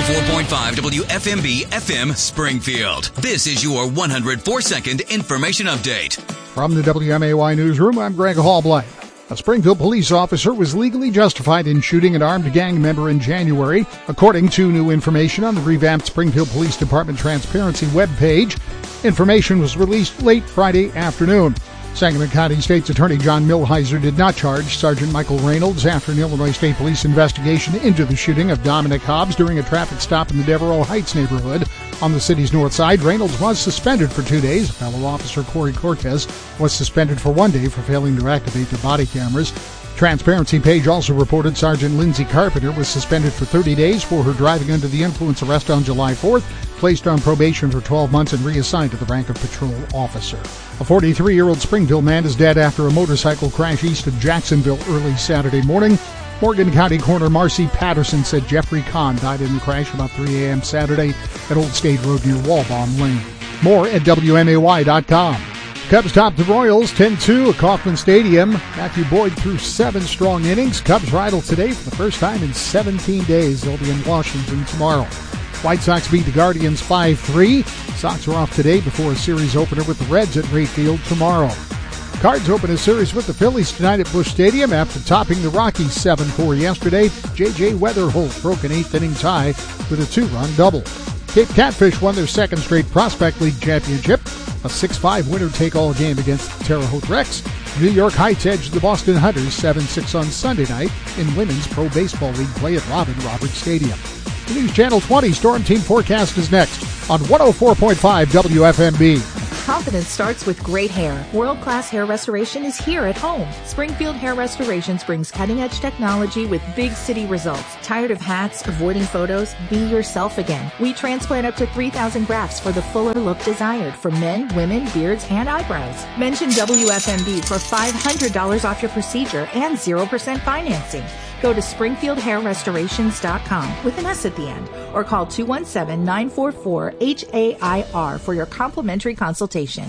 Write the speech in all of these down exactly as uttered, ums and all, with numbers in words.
four point five W F M B F M Springfield. This is your one hundred four second information update. From the W M A Y Newsroom, I'm Greg Hallblight. A Springfield police officer was legally justified in shooting an armed gang member in January, according to new information on the revamped Springfield Police Department Transparency webpage. Information was released late Friday afternoon. Sangamon County State's Attorney John Milheiser did not charge Sergeant Michael Reynolds after an Illinois State Police investigation into the shooting of Dominic Hobbs during a traffic stop in the Devereaux Heights neighborhood on the city's north side. Reynolds was suspended for two days. Fellow officer Corey Cortez was suspended for one day for failing to activate their body cameras. Transparency page also reported Sergeant Lindsay Carpenter was suspended for thirty days for her driving under the influence arrest on July fourth, placed on probation for twelve months and reassigned to the rank of patrol officer. A forty-three-year-old Springfield man is dead after a motorcycle crash east of Jacksonville early Saturday morning. Morgan County Coroner Marcy Patterson said Jeffrey Kahn died in the crash about three a.m. Saturday at Old State Road near Walbaum Lane. More at W M A Y dot com. Cubs topped the Royals ten two at Kauffman Stadium. Matthew Boyd threw seven strong innings. Cubs rivals today for the first time in seventeen days. They'll be in Washington tomorrow. White Sox beat the Guardians five three. Sox are off today before a series opener with the Reds at Wright Field tomorrow. Cards open a series with the Phillies tonight at Busch Stadium after topping the Rockies seven four yesterday. J J Weatherholt broke an eighth-inning tie with a two-run double. Cape Catfish won their second straight Prospect League championship. A six five winner-take-all game against Terre Haute Rex. New York Heights edged the Boston Hunters seven six on Sunday night in Women's Pro Baseball League play at Robin Roberts Stadium. The News Channel twenty Storm Team Forecast is next on one oh four point five W F M B. Confidence starts with great hair. World-class hair restoration is here at home. Springfield Hair Restorations brings cutting-edge technology with big city results. Tired of hats, avoiding photos? Be yourself again. We transplant up to three thousand grafts for the fuller look desired for men, women, beards, and eyebrows. Mention W F M B for five hundred dollars off your procedure and zero percent financing. Go to springfield hair restorations dot com with an S at the end or call two one seven, nine four four, H A I R for your complimentary consultation.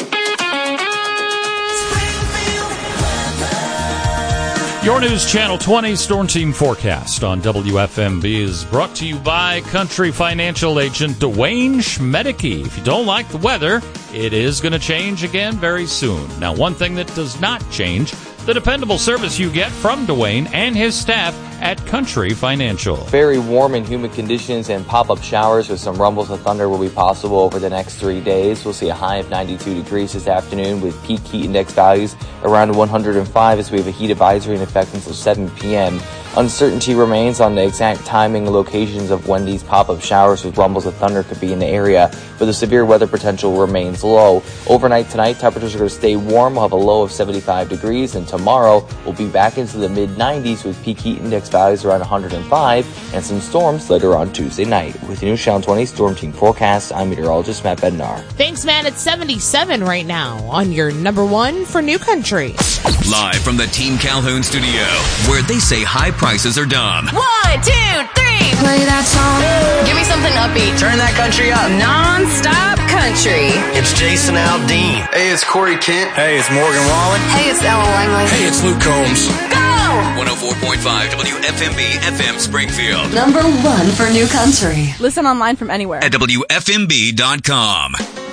Your News Channel twenty Storm Team Forecast on W F M B is brought to you by Country Financial Agent Dwayne Schmedeke. If you don't like the weather, it is going to change again very soon. Now, one thing that does not change, the dependable service you get from Dwayne and his staff at Country Financial. Very warm and humid conditions and pop-up showers with some rumbles of thunder will be possible over the next three days. We'll see a high of ninety-two degrees this afternoon with peak heat index values around one hundred five as we have a heat advisory in effect until seven p.m. Uncertainty remains on the exact timing and locations of when these pop-up showers with rumbles of thunder could be in the area, but the severe weather potential remains low. Overnight tonight, temperatures are going to stay warm. We'll have a low of seventy-five degrees, and tomorrow we'll be back into the mid nineties with peak heat index values around one hundred five and some storms later on Tuesday night. With the News Channel twenty Storm Team Forecast, I'm meteorologist Matt Bednar. Thanks, Matt. It's seventy-seven right now on your number one for New Country. Live from the Team Calhoun studio, where they say high prices are dumb. One, two, three. Play that song. Give me something upbeat. Turn that country up. Non-stop country. It's Jason Aldean. Hey, it's Corey Kent. Hey, it's Morgan Wallen. Hey, it's Ella Langley. Hey, it's Luke Combs. Go! one oh four point five W F M B F M Springfield. Number one for New Country. Listen online from anywhere at W F M B dot com.